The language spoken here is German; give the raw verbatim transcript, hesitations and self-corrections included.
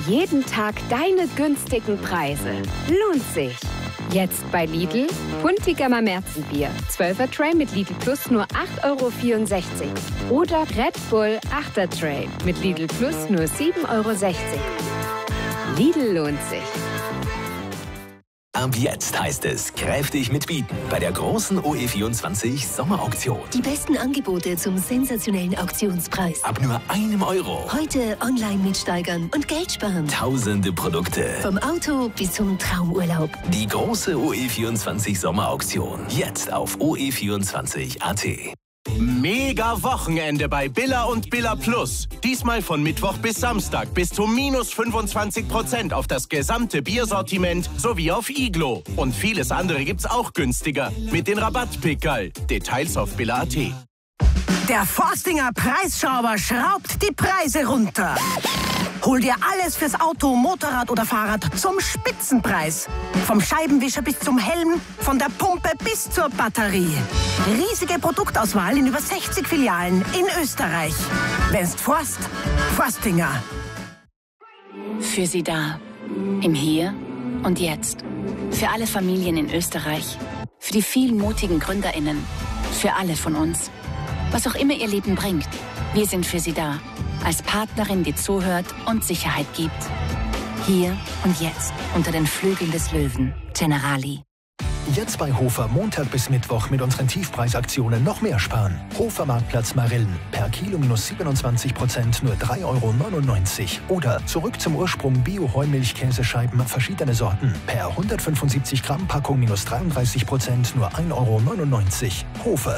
Jeden Tag deine günstigen Preise. Lohnt sich. Jetzt bei Lidl, Puntigammer Märzenbier, zwölfer Tray mit Lidl Plus nur acht Euro vierundsechzig. Oder Red Bull achter Tray mit Lidl Plus nur sieben Euro sechzig. Lidl lohnt sich. Ab jetzt heißt es kräftig mitbieten bei der großen O E vierundzwanzig Sommerauktion. Die besten Angebote zum sensationellen Auktionspreis. Ab nur einem Euro. Heute online mitsteigern und Geld sparen. Tausende Produkte. Vom Auto bis zum Traumurlaub. Die große O E vierundzwanzig Sommerauktion. Jetzt auf O E vierundzwanzig Punkt A T. Mega Wochenende bei Billa und Billa Plus. Diesmal von Mittwoch bis Samstag bis zu minus fünfundzwanzig Prozent auf das gesamte Biersortiment sowie auf Iglo. Und vieles andere gibt's auch günstiger mit den Rabattpickerl. Details auf Billa Punkt A T. Der Forstinger Preisschrauber schraubt die Preise runter. Hol dir alles fürs Auto, Motorrad oder Fahrrad zum Spitzenpreis. Vom Scheibenwischer bis zum Helm, von der Pumpe bis zur Batterie. Riesige Produktauswahl in über sechzig Filialen in Österreich. Wenn's Forst, Forstinger. Für Sie da. Im Hier und Jetzt. Für alle Familien in Österreich. Für die vielen mutigen GründerInnen. Für alle von uns. Was auch immer Ihr Leben bringt, wir sind für Sie da. Als Partnerin, die zuhört und Sicherheit gibt. Hier und jetzt, unter den Flügeln des Löwen. Generali. Jetzt bei Hofer Montag bis Mittwoch mit unseren Tiefpreisaktionen noch mehr sparen. Hofer Marktplatz Marillen. Per Kilo minus siebenundzwanzig Prozent nur drei Euro neunundneunzig. Oder zurück zum Ursprung Bio-Heumilch-Käsescheiben verschiedene Sorten. Per hundertfünfundsiebzig Gramm Packung minus dreiunddreißig Prozent nur ein Euro neunundneunzig. Hofer,